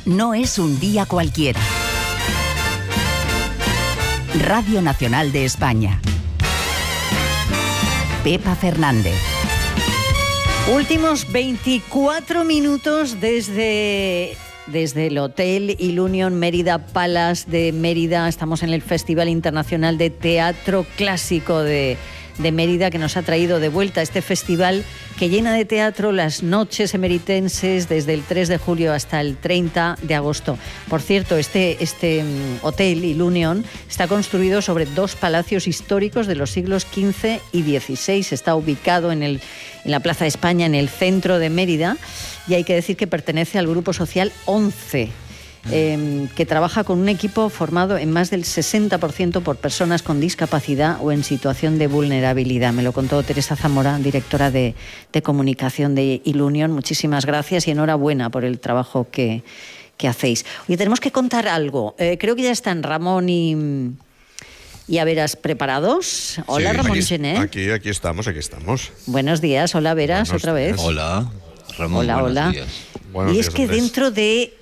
no es un día cualquiera. Radio Nacional de España. Pepa Fernández. Últimos 24 minutos desde el Hotel Ilunion Mérida Palace de Mérida. Estamos en el Festival Internacional de Teatro Clásico de Mérida, que nos ha traído de vuelta este festival que llena de teatro las noches emeritenses desde el 3 de julio hasta el 30 de agosto. Por cierto, este Hotel Ilunion está construido sobre 2 palacios históricos de los siglos XV y XVI. Está ubicado en la Plaza de España, en el centro de Mérida, y hay que decir que pertenece al Grupo Social 11, que trabaja con un equipo formado en más del 60% por personas con discapacidad o en situación de vulnerabilidad. Me lo contó Teresa Zamora, directora de comunicación de Ilunion. Muchísimas gracias y enhorabuena por el trabajo que hacéis. Oye, tenemos que contar algo. Creo que ya están Ramón y Averas preparados. Hola, sí, Ramón Gené. Aquí estamos. Buenos días, hola Averas, Buenos otra vez. días. Hola, Ramón, hola. buenos días. Buenos y es días, que Andrés. dentro de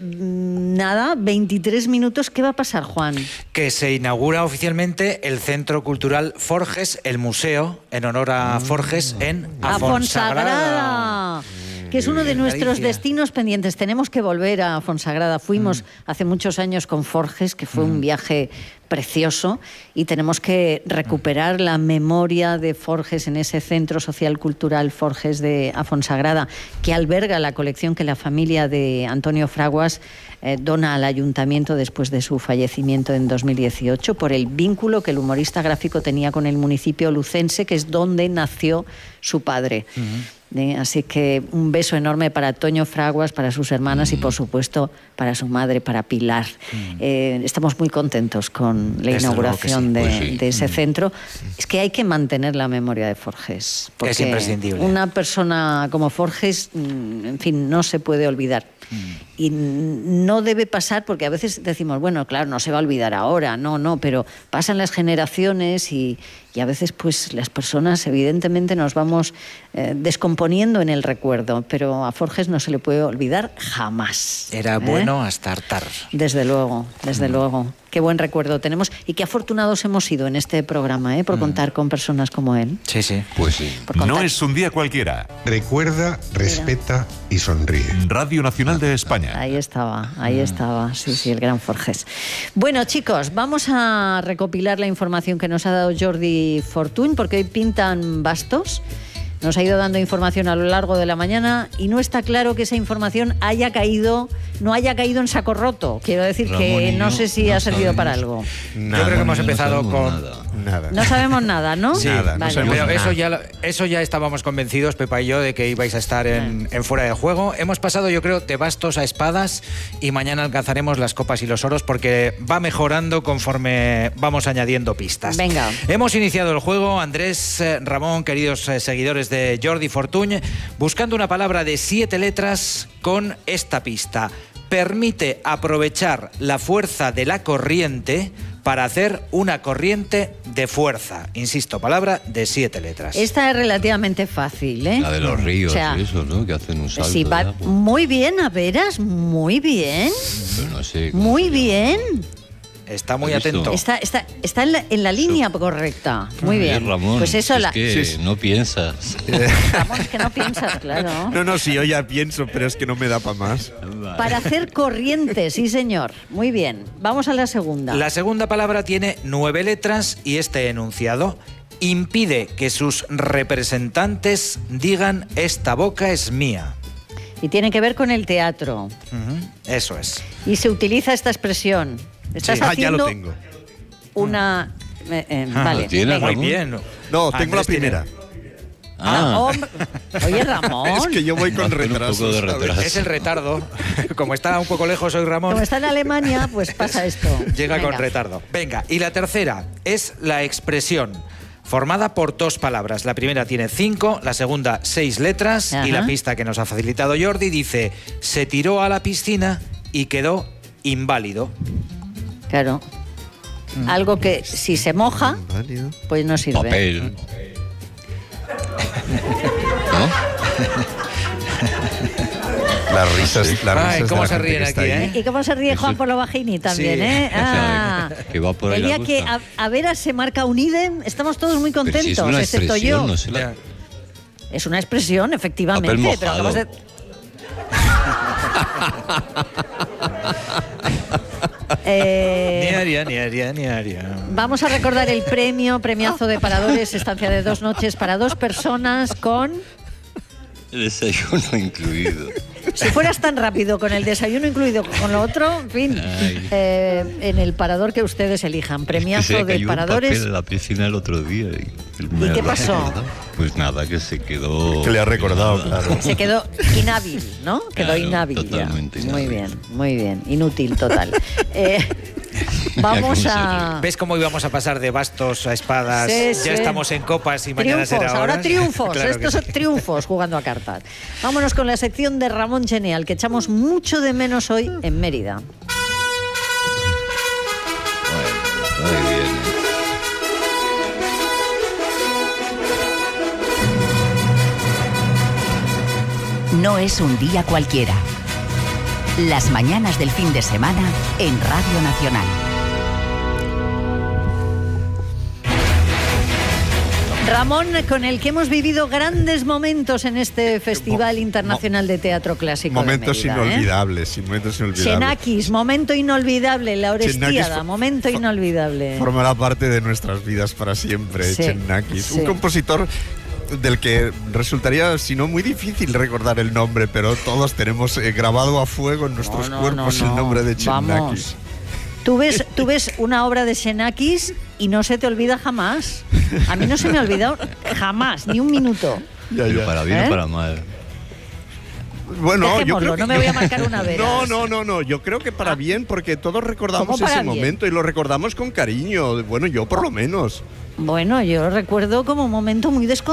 23 minutos, ¿qué va a pasar, Juan? Que se inaugura oficialmente el Centro Cultural Forges, el museo en honor a Forges en Afonsagrada, que es uno de nuestros destinos pendientes. Tenemos que volver a Afonsagrada. Fuimos hace muchos años con Forges, que fue un viaje precioso, y tenemos que recuperar la memoria de Forges en ese Centro Social Cultural Forges de Afonsagrada, que alberga la colección que la familia de Antonio Fraguas dona al ayuntamiento después de su fallecimiento en 2018, por el vínculo que el humorista gráfico tenía con el municipio lucense, que es donde nació su padre. Así que un beso enorme para Toño Fraguas, para sus hermanas y, por supuesto, para su madre, para Pilar. Estamos muy contentos con la inauguración de ese centro. Es que hay que mantener la memoria de Forges, porque es imprescindible. Una persona como Forges, en fin, no se puede olvidar. Y no debe pasar, porque a veces decimos, bueno, claro, no se va a olvidar ahora, no, pero pasan las generaciones y a veces pues las personas evidentemente nos vamos descomponiendo en el recuerdo, pero a Forges no se le puede olvidar jamás. Era bueno hasta hartar. Desde luego. Qué buen recuerdo tenemos y qué afortunados hemos sido en este programa, por contar con personas como él. Sí. Pues sí. No es un día cualquiera. Recuerda, respeta y sonríe. Radio Nacional de España. Ahí estaba, sí, el gran Forges. Bueno, chicos, vamos a recopilar la información que nos ha dado Jordi Fortuny, porque hoy pintan bastos. Nos ha ido dando información a lo largo de la mañana y no está claro que esa información no haya caído en saco roto. Quiero decir, Ramón, que no sé si ha servido para algo. Yo creo que hemos empezado con... Nada. No sabemos nada, ¿no? Sí, nada. Vale. Pero eso ya estábamos convencidos, Pepa y yo, de que ibais a estar en fuera de juego. Hemos pasado, yo creo, de bastos a espadas y mañana alcanzaremos las copas y los oros, porque va mejorando conforme vamos añadiendo pistas. Venga. Hemos iniciado el juego, Andrés, Ramón, queridos seguidores de Jordi Fortuny, buscando una palabra de 7 letras con esta pista. Permite aprovechar la fuerza de la corriente para hacer una corriente de fuerza. Insisto, palabra de 7 letras. Esta es relativamente fácil, ¿eh? La de los ríos, O sea, y eso, ¿no? Que hacen un salto. Sí, va de agua. muy bien, Averas, muy bien. Pero no sé cómo Muy se llama. bien. Está muy ¿Has visto? atento. Está en la línea correcta. Muy bien. Ramón, Pues eso es que Sí. no piensas. Ramón, es que no piensas, claro. No, sí, yo ya pienso, pero es que no me da para más. Para hacer corriente, sí señor. Muy bien. Vamos a la segunda. La segunda palabra tiene 9 letras y este enunciado impide que sus representantes digan esta boca es mía. Y tiene que ver con el teatro. Eso es. Y se utiliza esta expresión. Estás ya haciendo lo tengo. una... vale. ¿Lo tienes, venga. Muy Ramón? bien. No, tengo la Andrés tiene- primera. Hombre. Oye, Ramón. Es que yo voy con Un poco retraso. de ¿sabes? retraso. Es el retardo. Como está un poco lejos hoy Ramón, Como está en Alemania, pues pasa esto. llega Venga. con retardo. Venga, y la tercera es la expresión formada por 2 palabras. La primera tiene 5, la segunda 6 letras. Ajá. Y la pista que nos ha facilitado Jordi dice: se tiró a la piscina y quedó inválido. Claro. Algo que si se moja, Válido. pues no sirve. Papel. ¿No? Las risas, Ay, cómo de la se gente ríen que está aquí, ahí. ¿eh? ¿Y cómo se ríe Eso- Juan por lo bajini también, Sí. eh? O sea, Ah. que va por ahí El día la que cosa. a Veras se marca un idem, estamos todos muy Pero contentos, si es una excepto expresión, yo. no sé la- Ya. Es una expresión, efectivamente. Papel pero mojado. acabas de... Ni haría. Vamos a recordar el premiazo de Paradores, estancia de 2 noches para 2 personas con... El desayuno incluido. Si fueras tan rápido con el desayuno incluido con lo otro, en fin, Ay. en el parador que ustedes elijan. Premiazo se de cayó Paradores. un papel en la piscina el otro día. ¿Y qué pasó? Pues nada, que se quedó... Que le ha recordado, claro. Se quedó inhábil, ¿no? Quedó Claro, inhábil ya. totalmente Muy inhábil. bien, muy bien. Inútil total. Vamos a... ¿Ves cómo íbamos a pasar de bastos a espadas? Sí, Ya sí. estamos en copas y mañana Triunfos, será ahora horas. triunfos. Claro que Estos son sí. triunfos jugando a cartas. Vámonos con la sección de Ramón Genial, que echamos mucho de menos hoy en Mérida. Bueno, muy bien. No es un día cualquiera. Las mañanas del fin de semana en Radio Nacional. Ramón, con el que hemos vivido grandes momentos en este Festival Internacional de Teatro Clásico Momentos de Mérida, inolvidables, momentos inolvidables. Xenakis, momento inolvidable, la Orestiada, Xenakis momento inolvidable. Formará parte de nuestras vidas para siempre, Sí, Xenakis. sí. Un compositor del que resultaría, si no muy difícil recordar el nombre, pero todos tenemos grabado a fuego en nuestros cuerpos el nombre de Vamos. Xenakis. Tú ves una obra de Xenakis y no se te olvida jamás. A mí no se me ha olvidado jamás, ni un minuto. Ya, Pero ya. para bien ¿Eh? o para mal. Bueno, yo Dejémoslo, creo que... no me voy a marcar una vez. No, yo creo que para bien, porque todos recordamos ¿Cómo para ese bien? momento y lo recordamos con cariño. Bueno, yo por lo menos. Bueno, yo recuerdo como un momento muy